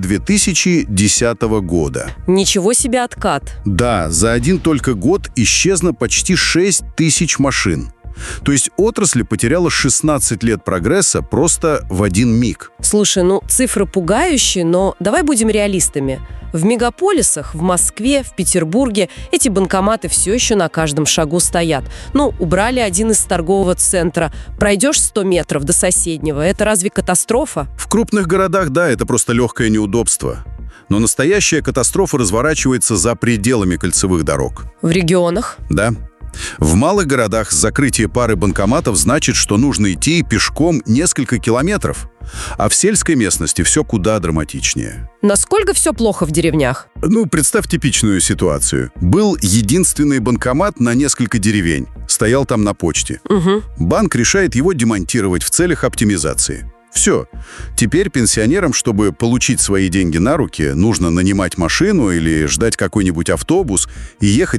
2010 года. Ничего себе откат. Да, за один только год исчезло почти 6 тысяч машин. То есть отрасль потеряла 16 лет прогресса просто в один миг. Слушай, цифры пугающие, но давай будем реалистами. В мегаполисах, в Москве, в Петербурге эти банкоматы все еще на каждом шагу стоят. Убрали один из торгового центра. Пройдешь 100 метров до соседнего. Это разве катастрофа? В крупных городах, да, это просто легкое неудобство. Но настоящая катастрофа разворачивается за пределами кольцевых дорог. В регионах? Да. В малых городах закрытие пары банкоматов значит, что нужно идти пешком несколько километров. А в сельской местности все куда драматичнее. Насколько все плохо в деревнях? Представь типичную ситуацию. Был единственный банкомат на несколько деревень. Стоял там на почте. Угу. Банк решает его демонтировать в целях оптимизации. Все. Теперь пенсионерам, чтобы получить свои деньги на руки, нужно нанимать машину или ждать какой-нибудь автобус и ехать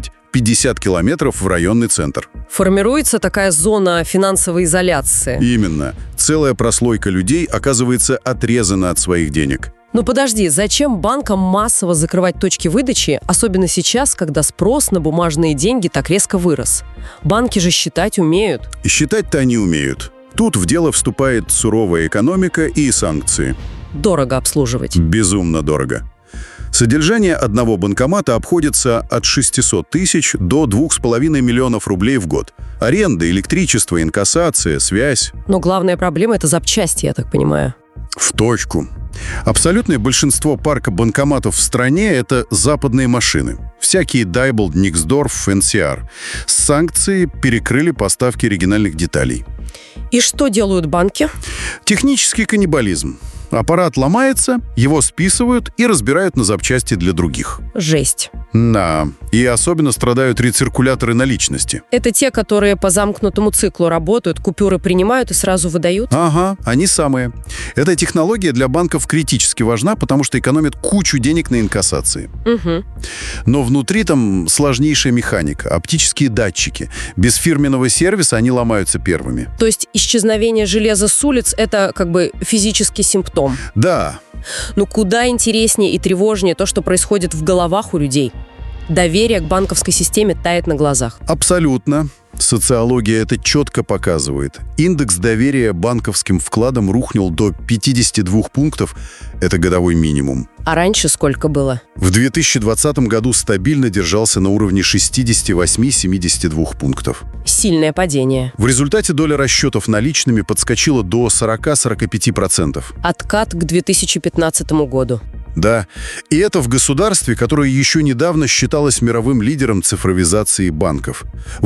30-50 километров в районный центр. Формируется такая зона финансовой изоляции. Именно. Целая прослойка людей оказывается отрезана от своих денег. Подожди, зачем банкам массово закрывать точки выдачи, особенно сейчас, когда спрос на бумажные деньги так резко вырос? Банки же считать умеют. И считать-то они умеют. Тут в дело вступает суровая экономика и санкции. Дорого обслуживать. Безумно дорого. Содержание одного банкомата обходится от 600 тысяч до 2,5 миллионов рублей в год. Аренда, электричество, инкассация, связь. Но главная проблема – это запчасти, я так понимаю. В точку. Абсолютное большинство парка банкоматов в стране – это западные машины. Всякие Дайболд, Никсдорф, NCR. Санкции перекрыли поставки оригинальных деталей. И что делают банки? Технический каннибализм. Аппарат ломается, его списывают и разбирают на запчасти для других. Жесть. Да. И особенно страдают рециркуляторы наличности. Это те, которые по замкнутому циклу работают, купюры принимают и сразу выдают? Ага, они самые. Эта технология для банков критически важна, потому что экономит кучу денег на инкассации. Угу. Но внутри там сложнейшая механика, оптические датчики. Без фирменного сервиса они ломаются первыми. То есть исчезновение железа с улиц – это как бы физический симптом? потом. Да. Но куда интереснее и тревожнее то, что происходит в головах у людей. Доверие к банковской системе тает на глазах. Абсолютно. Социология это четко показывает. Индекс доверия банковским вкладам рухнул до 52 пунктов. Это годовой минимум. А раньше сколько было? В 2020 году стабильно держался на уровне 68-72 пунктов. Сильное падение. В результате доля расчетов наличными подскочила до 40-45%. Откат к 2015 году. Да, и это в государстве, которое еще недавно считалось мировым лидером цифровизации банков.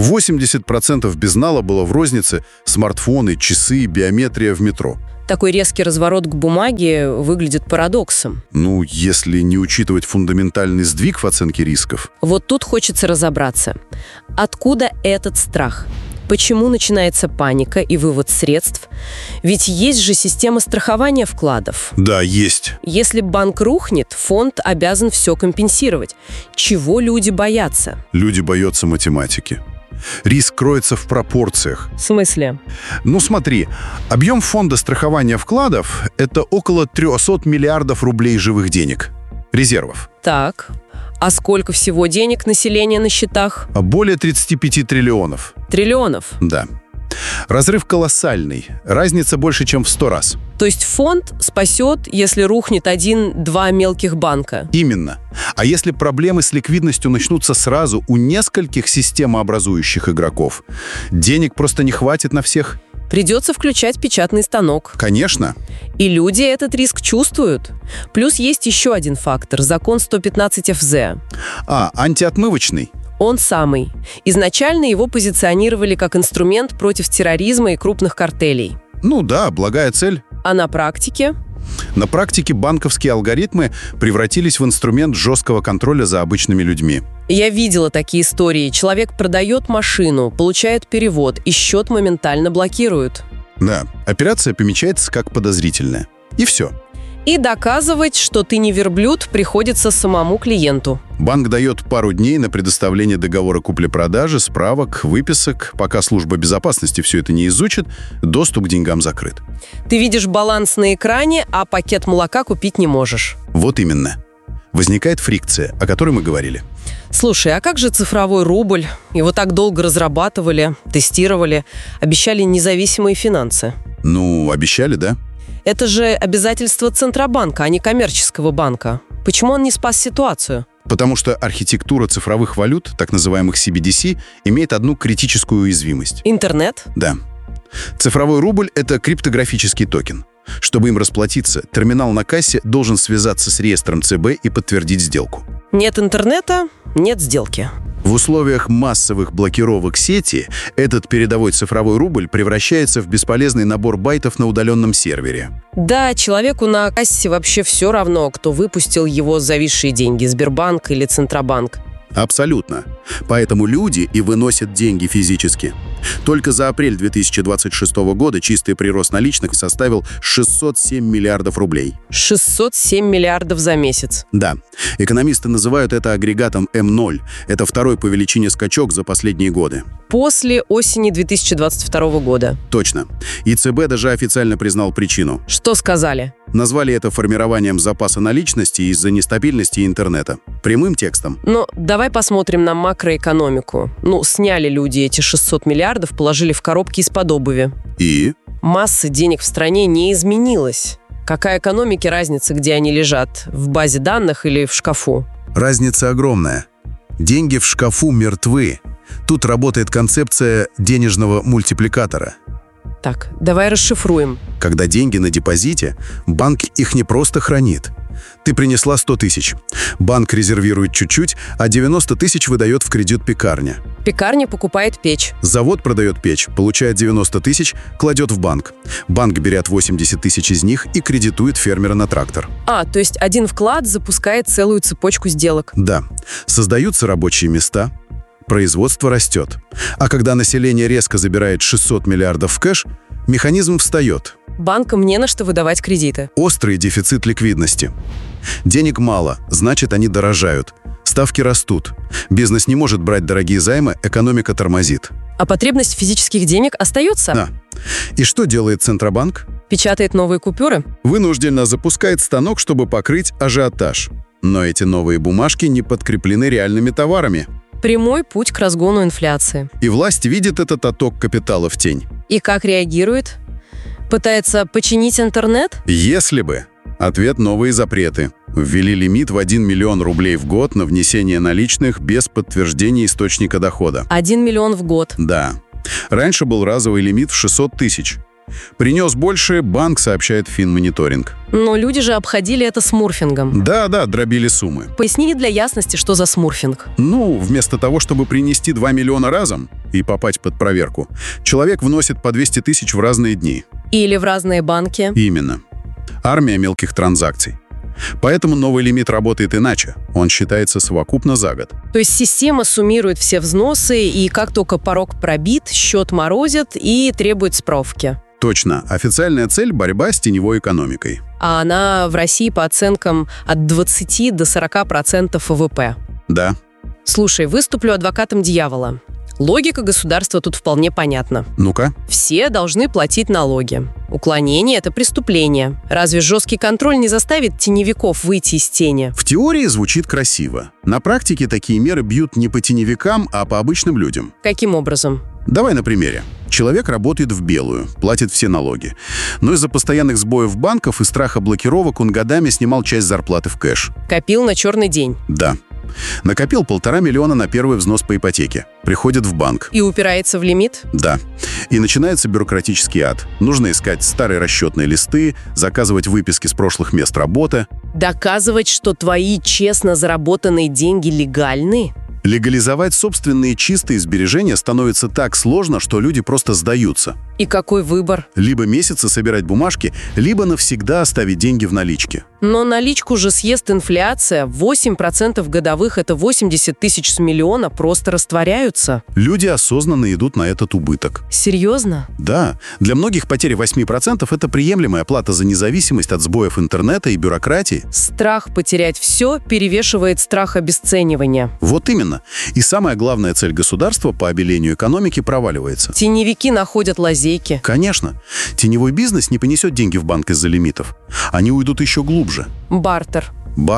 80% безнала было в рознице, смартфоны, часы, биометрия в метро. Такой резкий разворот к бумаге выглядит парадоксом. Ну, если не учитывать фундаментальный сдвиг в оценке рисков. Вот тут хочется разобраться. Откуда этот страх? Почему начинается паника и вывод средств? Ведь есть же система страхования вкладов. Да, есть. Если банк рухнет, фонд обязан все компенсировать. Чего люди боятся? Люди боятся математики. Риск кроется в пропорциях. В смысле? Ну смотри, объем фонда страхования вкладов – это около 300 миллиардов рублей живых денег. Резервов. Так. А сколько всего денег населения на счетах? Более 35 триллионов. Триллионов? Да. Разрыв колоссальный. Разница больше, чем в 100 раз. То есть фонд спасет, если рухнет 1-2 мелких банка? Именно. А если проблемы с ликвидностью начнутся сразу у нескольких системообразующих игроков, денег просто не хватит на всех. Придется включать печатный станок. Конечно. И люди этот риск чувствуют. Плюс есть еще один фактор – закон 115 ФЗ. Антиотмывочный? Он самый. Изначально его позиционировали как инструмент против терроризма и крупных картелей. Ну да, благая цель. А на практике? На практике банковские алгоритмы превратились в инструмент жесткого контроля за обычными людьми. Я видела такие истории. Человек продает машину, получает перевод, и счет моментально блокируют. Да, операция помечается как подозрительная. И все. И доказывать, что ты не верблюд, приходится самому клиенту. Банк дает пару дней на предоставление договора купли-продажи, справок, выписок. Пока служба безопасности все это не изучит, доступ к деньгам закрыт. Ты видишь баланс на экране, а пакет молока купить не можешь. Вот именно. Возникает фрикция, о которой мы говорили. Слушай, а как же цифровой рубль? Его так долго разрабатывали, тестировали, обещали независимые финансы. Ну, обещали, да? Это же обязательство Центробанка, а не коммерческого банка. Почему он не спас ситуацию? Потому что архитектура цифровых валют, так называемых CBDC, имеет одну критическую уязвимость. Интернет? Да. Цифровой рубль – это криптографический токен. Чтобы им расплатиться, терминал на кассе должен связаться с реестром ЦБ и подтвердить сделку. Нет интернета – нет сделки. В условиях массовых блокировок сети этот передовой цифровой рубль превращается в бесполезный набор байтов на удаленном сервере. Да, человеку на кассе вообще все равно, кто выпустил его зависшие деньги – Сбербанк или Центробанк. Абсолютно. Поэтому люди и выносят деньги физически. Только за апрель 2026 года чистый прирост наличных составил 607 миллиардов рублей. 607 миллиардов за месяц. Да. Экономисты называют это агрегатом М0. Это второй по величине скачок за последние годы. После осени 2022 года. Точно. И ЦБ даже официально признал причину. Что сказали? Назвали это формированием запаса наличности из-за нестабильности интернета. Прямым текстом. Но давай посмотрим на макроэкономику. Сняли люди эти 600 миллиардов, положили в коробки из-под обуви. И? Масса денег в стране не изменилась. Какая экономике разница, где они лежат? В базе данных или в шкафу? Разница огромная. Деньги в шкафу мертвы. Тут работает концепция денежного мультипликатора. Так, давай расшифруем. Когда деньги на депозите, банк их не просто хранит. Ты принесла 100 тысяч. Банк резервирует чуть-чуть, а 90 тысяч выдает в кредит пекарня. Пекарня покупает печь. Завод продает печь, получает 90 тысяч, кладет в банк. Банк берет 80 тысяч из них и кредитует фермера на трактор. То есть один вклад запускает целую цепочку сделок. Да. Создаются рабочие места. Производство растет. А когда население резко забирает 600 миллиардов в кэш, механизм встает. Банкам не на что выдавать кредиты. Острый дефицит ликвидности. Денег мало, значит, они дорожают. Ставки растут. Бизнес не может брать дорогие займы, экономика тормозит. А потребность физических денег остается? Да. И что делает Центробанк? Печатает новые купюры? Вынужденно запускает станок, чтобы покрыть ажиотаж. Но эти новые бумажки не подкреплены реальными товарами. Прямой путь к разгону инфляции. И власть видит этот отток капитала в тень. И как реагирует? Пытается починить интернет? Если бы. Ответ – новые запреты. Ввели лимит в 1 миллион рублей в год на внесение наличных без подтверждения источника дохода. 1 миллион в год? Да. Раньше был разовый лимит в 600 тысяч. Принес больше, банк, сообщает Финмониторинг. Но люди же обходили это смурфингом. Да, дробили суммы. Поясни для ясности, что за смурфинг. Вместо того, чтобы принести 2 миллиона разом и попасть под проверку, человек вносит по 200 тысяч в разные дни. Или в разные банки. Именно. Армия мелких транзакций. Поэтому новый лимит работает иначе. Он считается совокупно за год. То есть система суммирует все взносы, и как только порог пробит, счет морозит и требует справки. Точно. Официальная цель – борьба с теневой экономикой. А она в России по оценкам от 20 до 40% ВВП. Да. Слушай, выступлю адвокатом дьявола. Логика государства тут вполне понятна. Ну-ка. Все должны платить налоги. Уклонение – это преступление. Разве жесткий контроль не заставит теневиков выйти из тени? В теории звучит красиво. На практике такие меры бьют не по теневикам, а по обычным людям. Каким образом? Давай на примере. Человек работает в белую, платит все налоги. Но из-за постоянных сбоев банков и страха блокировок он годами снимал часть зарплаты в кэш. Копил на черный день. Да. Накопил 1,5 миллиона на первый взнос по ипотеке. Приходит в банк. И упирается в лимит? Да. И начинается бюрократический ад. Нужно искать старые расчетные листы, заказывать выписки с прошлых мест работы. Доказывать, что твои честно заработанные деньги легальны? Легализовать собственные чистые сбережения становится так сложно, что люди просто сдаются. И какой выбор? Либо месяцы собирать бумажки, либо навсегда оставить деньги в наличке. Но наличку же съест инфляция. 8% годовых – это 80 тысяч с миллиона просто растворяются. Люди осознанно идут на этот убыток. Серьезно? Да. Для многих потеря 8% – это приемлемая плата за независимость от сбоев интернета и бюрократии. Страх потерять все перевешивает страх обесценивания. Вот именно. И самая главная цель государства по обелению экономики проваливается. Теневики находят лазейки. Конечно. Теневой бизнес не понесет деньги в банк из-за лимитов. Они уйдут еще глубже. Бартер.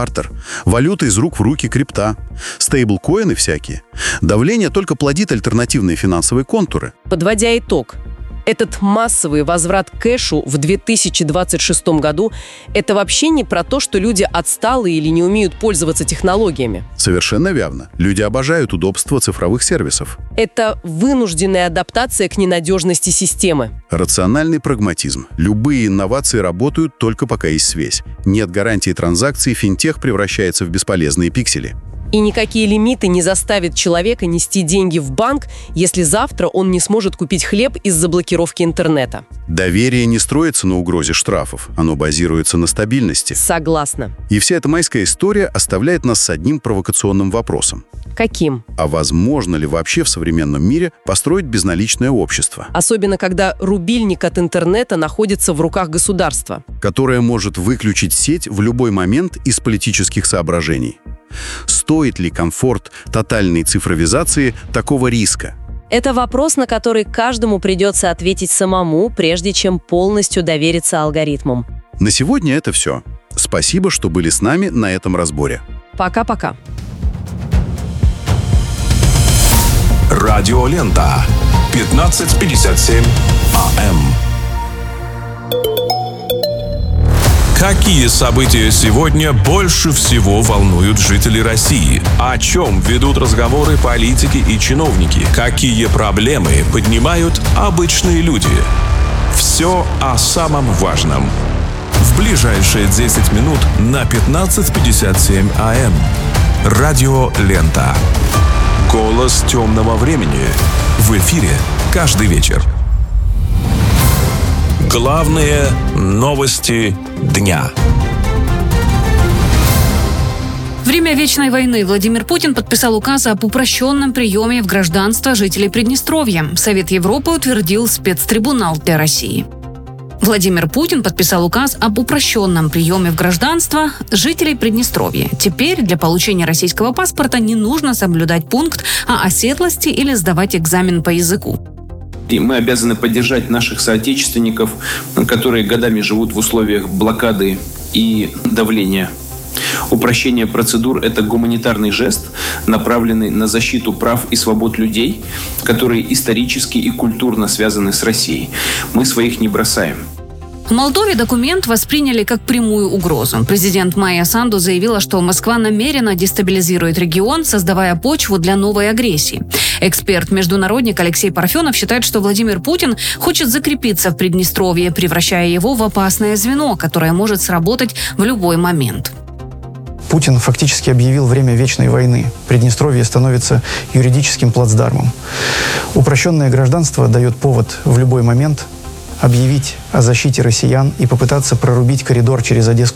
Валюта из рук в руки, крипта. Стейблкоины всякие. Давление только плодит альтернативные финансовые контуры. Подводя итог, этот массовый возврат к кэшу в 2026 году – это вообще не про то, что люди отсталые или не умеют пользоваться технологиями. Совершенно верно. Люди обожают удобство цифровых сервисов. Это вынужденная адаптация к ненадежности системы. Рациональный прагматизм. Любые инновации работают только пока есть связь. Нет гарантии транзакций, финтех превращается в бесполезные пиксели. И никакие лимиты не заставят человека нести деньги в банк, если завтра он не сможет купить хлеб из-за блокировки интернета. Доверие не строится на угрозе штрафов, оно базируется на стабильности. Согласна. И вся эта майская история оставляет нас с одним провокационным вопросом. Каким? А возможно ли вообще в современном мире построить безналичное общество? Особенно, когда рубильник от интернета находится в руках государства. Которое может выключить сеть в любой момент из политических соображений. Стоит ли комфорт тотальной цифровизации такого риска? Это вопрос, на который каждому придется ответить самому, прежде чем полностью довериться алгоритмам. На сегодня это все. Спасибо, что были с нами на этом разборе. Пока-пока. Радиолента. 15:57 АМ. Какие события сегодня больше всего волнуют жителей России? О чем ведут разговоры политики и чиновники? Какие проблемы поднимают обычные люди? Все о самом важном. В ближайшие 10 минут на 15:57 АМ. Радиолента. Голос темного времени. В эфире каждый вечер. Главные новости дня. Время Вечной войны Владимир Путин подписал указ об упрощенном приеме в гражданство жителей Приднестровья. Совет Европы утвердил спецтрибунал для России. Владимир Путин подписал указ об упрощенном приеме в гражданство жителей Приднестровья. Теперь для получения российского паспорта не нужно соблюдать пункт о оседлости или сдавать экзамен по языку. И мы обязаны поддержать наших соотечественников, которые годами живут в условиях блокады и давления. Упрощение процедур – это гуманитарный жест, направленный на защиту прав и свобод людей, которые исторически и культурно связаны с Россией. Мы своих не бросаем. В Молдове документ восприняли как прямую угрозу. Президент Майя Санду заявила, что Москва намеренно дестабилизирует регион, создавая почву для новой агрессии. Эксперт-международник Алексей Парфенов считает, что Владимир Путин хочет закрепиться в Приднестровье, превращая его в опасное звено, которое может сработать в любой момент. Путин фактически объявил время вечной войны. Приднестровье становится юридическим плацдармом. Упрощенное гражданство дает повод в любой момент объявить о защите россиян и попытаться прорубить коридор через Одесскую